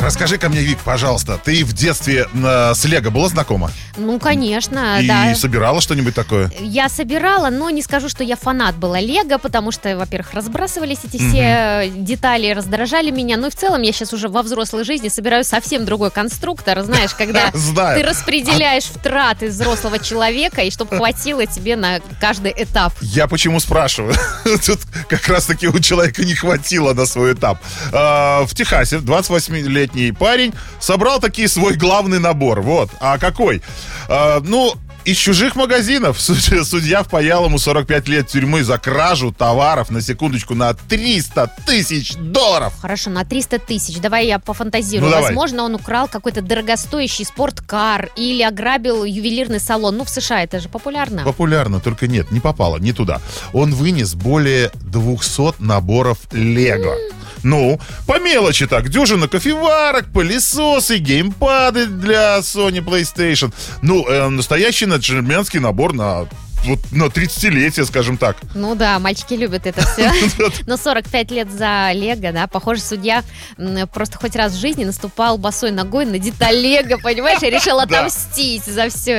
расскажи-ка мне, Вик, пожалуйста, ты в детстве с Лего была знакома? Ну, конечно, И да. собирала что-нибудь такое? Я собирала, но не скажу, что я фанат была Лего, потому что, во-первых, разбрасывались эти все детали, раздражали меня. Ну и в целом я сейчас уже во взрослой жизни собираю совсем другой конструктор, знаешь, когда Знаю. ты распределяешь втраты взрослого человека, и чтобы хватило тебе на каждый этап. Я почему спрашиваю? Тут как раз-таки у человека не хватило на свой этап. В Техасе 28-летний парень собрал таки свой главный набор. Вот. А какой? Из чужих магазинов. Судья впаял ему 45 лет тюрьмы за кражу товаров, на секундочку, на $300 тысяч. Хорошо, на 300 тысяч. Давай я пофантазирую. Ну, давай. Возможно, он украл какой-то дорогостоящий спорткар или ограбил ювелирный салон. Ну, в США это же популярно. Популярно, только нет, не попало, не туда. Он вынес более 200 наборов Лего. Ну, по мелочи так, дюжина кофеварок, пылесосы, геймпады для Sony PlayStation. Настоящий джентльменский набор на 30-летие, скажем так. Ну да, мальчики любят это все. Но 45 лет за Лего, да, похоже, судья просто хоть раз в жизни наступал босой ногой на деталь Лего, понимаешь, и решил отомстить за все